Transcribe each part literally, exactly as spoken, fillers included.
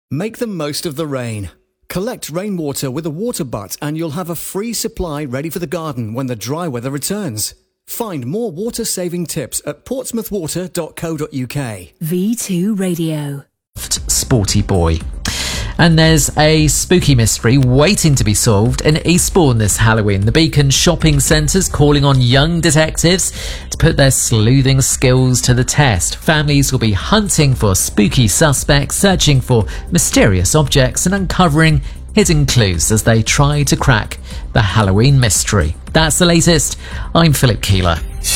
Make the most of the rain. Collect rainwater with a water butt and you'll have a free supply ready for the garden when the dry weather returns. Find more water-saving tips at portsmouth water dot co dot uk. V two Radio. Sporty boy. And there's a spooky mystery waiting to be solved in Eastbourne this Halloween. The Beacon shopping centre's calling on young detectives to put their sleuthing skills to the test. Families will be hunting for spooky suspects, searching for mysterious objects and uncovering hidden clues as they try to crack the Halloween mystery. That's the latest. I'm Philip Keeler.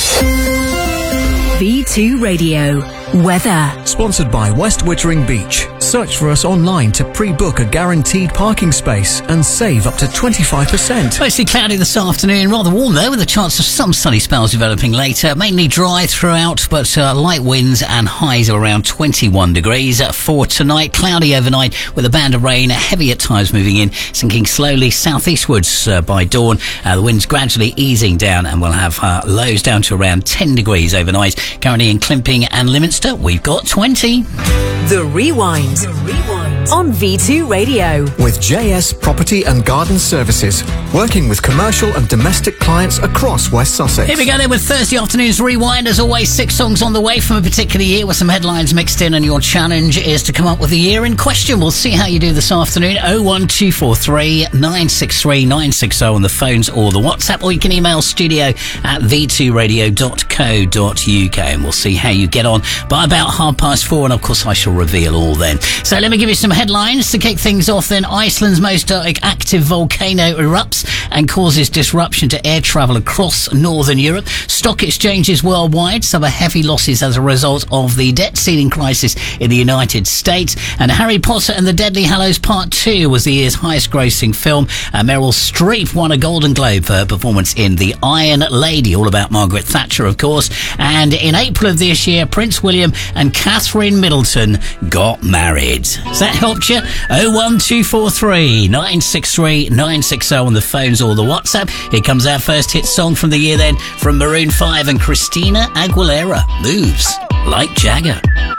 V two Radio. Weather. Sponsored by West Wittering Beach. Search for us online to pre-book a guaranteed parking space and save up to twenty-five percent. Mostly cloudy this afternoon, rather warm though, with a chance of some sunny spells developing later. Mainly dry throughout, but uh, light winds and highs of around twenty-one degrees. For tonight, cloudy overnight with a band of rain, heavy at times moving in, sinking slowly southeastwards uh, by dawn. Uh, the winds gradually easing down and we'll have uh, lows down to around ten degrees overnight. Currently in Climping and Leominster, we've got twenty. The Rewind. The Rewind. On V two Radio. With J S Property and Garden Services, working with commercial and domestic clients across West Sussex. Here we go then with Thursday afternoon's Rewind. As always, six songs on the way from a particular year with some headlines mixed in, and your challenge is to come up with the year in question. We'll see how you do this afternoon. oh one two four three nine six three nine six oh on the phones or the WhatsApp, or you can email studio at v two radio dot co dot uk, and we'll see how you get on by about half past four, and of course I shall reveal all then. So let me give you some headlines to kick things off then. Iceland's most uh, active volcano erupts and causes disruption to air travel across northern Europe. Stock exchanges worldwide suffer heavy losses as a result of the debt ceiling crisis in the United States. And Harry Potter and the Deathly Hallows Part two was the year's highest grossing film. Uh, Meryl Streep won a Golden Globe for her performance in The Iron Lady, all about Margaret Thatcher of course. And in April of this year, Prince William and Catherine Middleton got married. Has that helped you? oh one two four three nine six three nine six oh on the phones or the WhatsApp. Here comes our first hit song from the year then, from Maroon five and Christina Aguilera. Moves Like Jagger.